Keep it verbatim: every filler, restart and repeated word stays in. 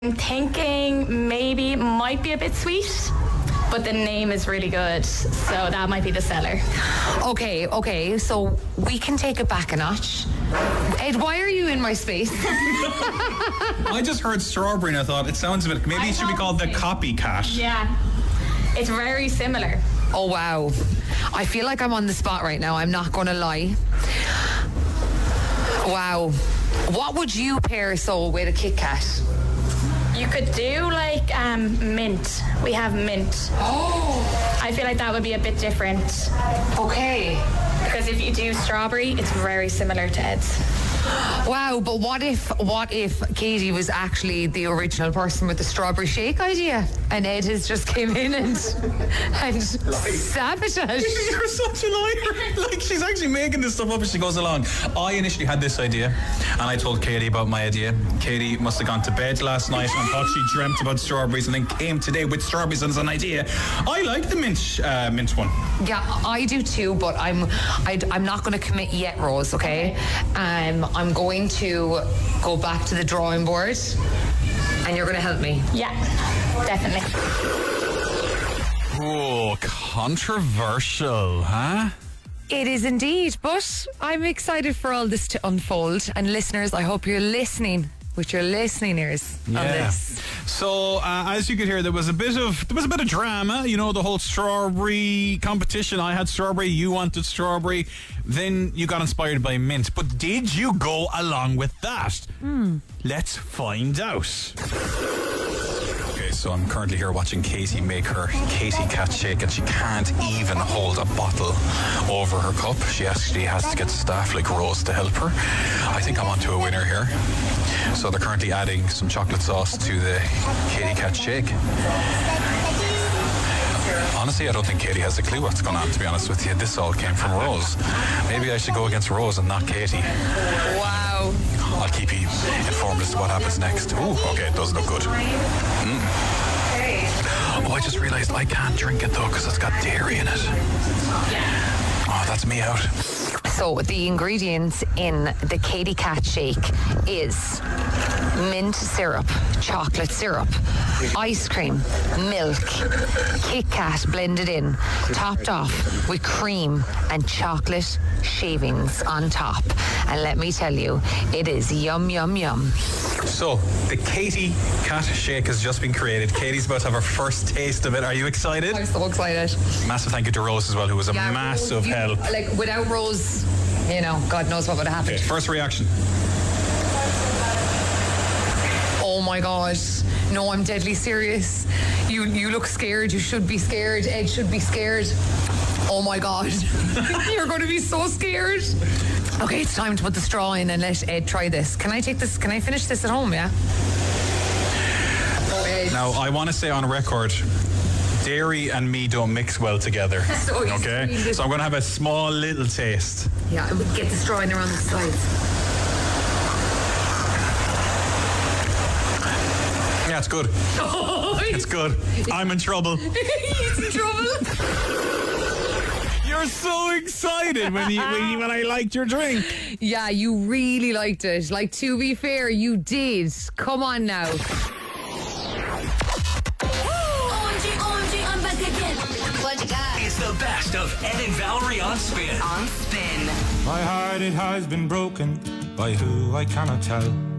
I'm thinking maybe it might be a bit sweet, but the name is really good, so that might be the seller. Okay, okay, so we can take it back a notch. Ed, why are you in my space? I just heard strawberry and I thought it sounds a bit, maybe I it should be called the copycat. Yeah, it's very similar. Oh, wow. I feel like I'm on the spot right now, I'm not gonna lie. Wow. What would you pair, so, with a Kit Kat? You could do like um, mint. We have mint. Oh. I feel like that would be a bit different. Okay. Because if you do strawberry, it's very similar to Ed's. Wow, but what if what if Katie was actually the original person with the strawberry shake idea, and Ed has just came in and and sabotaged? You're such a liar. Like, she's actually making this stuff up as she goes along. I initially had this idea, and I told Katie about my idea. Katie must have gone to bed last night and thought she dreamt about strawberries, and then came today with strawberries as an idea. I like the mint uh, mint one. Yeah, I do too, but I'm I, I'm not going to commit yet, Rose. Okay, um, I'm going to go back to the drawing board, and you're going to help me. Yeah, definitely. Oh, controversial, huh? It is indeed, but I'm excited for all this to unfold. And listeners, I hope you're listening with your listening ears on this. So uh, as you could hear, there was a bit of there was a bit of drama. You know, the whole strawberry competition. I had strawberry, you wanted strawberry. Then you got inspired by mint. But did you go along with that? Mm. Let's find out. Okay, so I'm currently here watching Katie make her Katie Cat shake, and she can't even hold a bottle over her cup. She actually has to get staff like Rose to help her. I think I'm onto a winner here. So they're currently adding some chocolate sauce to the Katie Cat shake. Honestly, I don't think Katie has a clue what's going on, to be honest with you. This all came from Rose. Maybe I should go against Rose and not Katie. Wow. I'll keep you informed as to what happens next. Ooh, okay, it does look good. Mm. Oh, I just realised I can't drink it though because it's got dairy in it. Oh, that's me out. So the ingredients in the Katie Cat shake is mint syrup, chocolate syrup, ice cream, milk, Kit Kat blended in, topped off with cream and chocolate shavings on top. And let me tell you, it is yum, yum, yum. So, the Katie Cat shake has just been created. Katie's about to have her first taste of it. Are you excited? I'm so excited. Massive thank you to Rose as well, who was a Yeah, massive Rose, you- help. Like, without Rose, you know, God knows what would have happened. Okay, first reaction. Oh my God. No, I'm deadly serious. You you look scared. You should be scared. Ed should be scared. Oh my God. You're going to be so scared. Okay, it's time to put the straw in and let Ed try this. Can I take this? Can I finish this at home, yeah? Oh, Ed. Now, I want to say on record, dairy and me don't mix well together. So okay? So I'm going to have a small little taste. Yeah, I would get the straw in around the sides. Yeah, it's good. Oh, It's good. I'm in trouble. He's in trouble. You're so excited when you, when you when I liked your drink. Yeah, you really liked it. Like, to be fair, you did. Come on now. O M G, O M G, I'm back again. What you got? It's the best of Ed and Valerie on Spin. On Spin. My heart, it has been broken by who I cannot tell.